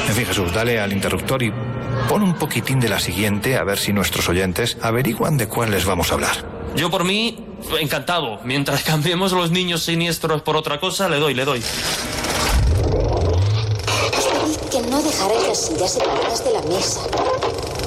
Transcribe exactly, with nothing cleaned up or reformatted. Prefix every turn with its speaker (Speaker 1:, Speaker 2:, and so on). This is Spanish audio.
Speaker 1: En fin, Jesús, dale al interruptor y pon un poquitín de la siguiente a ver si nuestros oyentes averiguan de cuál les vamos a hablar.
Speaker 2: Yo por mí, encantado. Mientras cambiemos los niños siniestros por otra cosa, le doy, le doy.
Speaker 3: Os pedí que no dejarais las sillas separadas de la mesa.